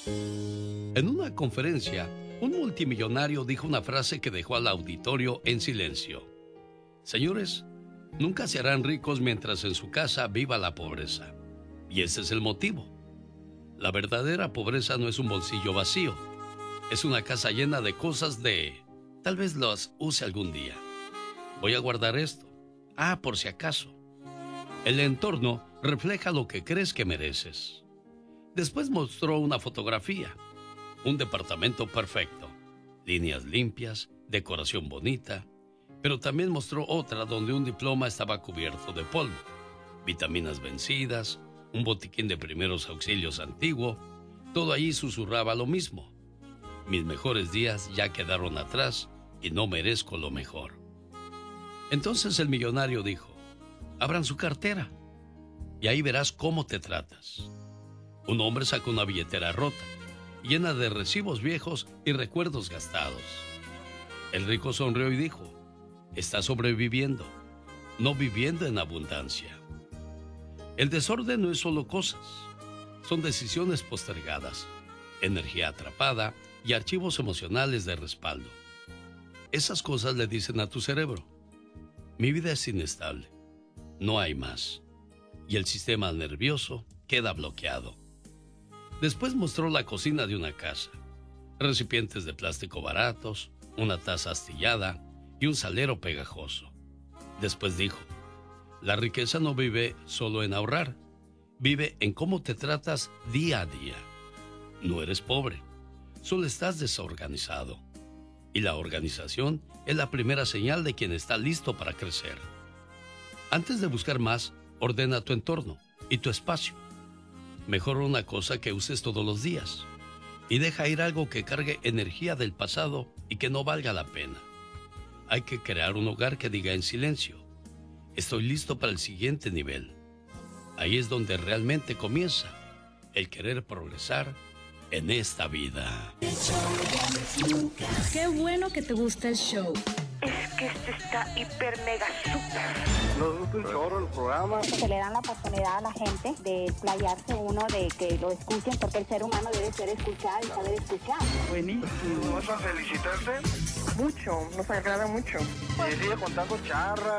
En una conferencia, un multimillonario dijo una frase que dejó al auditorio en silencio. Señores, nunca se harán ricos mientras en su casa viva la pobreza. Y ese es el motivo. La verdadera pobreza no es un bolsillo vacío. Es una casa llena de cosas de... Tal vez las use algún día. Voy a guardar esto. Por si acaso. El entorno refleja lo que crees que mereces. Después mostró una fotografía. Un departamento perfecto. Líneas limpias, decoración bonita. Pero también mostró otra donde un diploma estaba cubierto de polvo. Vitaminas vencidas, un botiquín de primeros auxilios antiguo. Todo allí susurraba lo mismo. Mis mejores días ya quedaron atrás y no merezco lo mejor. Entonces el millonario dijo, abran su cartera y ahí verás cómo te tratas. Un hombre sacó una billetera rota, llena de recibos viejos y recuerdos gastados. El rico sonrió y dijo, está sobreviviendo, no viviendo en abundancia. El desorden no es solo cosas, son decisiones postergadas, energía atrapada y archivos emocionales de respaldo. Esas cosas le dicen a tu cerebro, mi vida es inestable, no hay más, y el sistema nervioso queda bloqueado. Después mostró la cocina de una casa, recipientes de plástico baratos, una taza astillada y un salero pegajoso. Después dijo, la riqueza no vive solo en ahorrar, vive en cómo te tratas día a día. No eres pobre, solo estás desorganizado. Y la organización es la primera señal de quien está listo para crecer. Antes de buscar más, ordena tu entorno y tu espacio. Mejora una cosa que uses todos los días y deja ir algo que cargue energía del pasado y que no valga la pena. Hay que crear un hogar que diga en silencio, estoy listo para el siguiente nivel. Ahí es donde realmente comienza el querer progresar en esta vida. Qué bueno que te gusta el show. Es que este está hiper mega super. Nos gusta un chorro el programa. Se le dan la oportunidad a la gente de explayarse uno, de que lo escuchen, porque el ser humano debe ser escuchado y saber escuchar. Buenísimo. ¿Vas a felicitarte? Mucho, nos agrada mucho. Y sigue contando charras.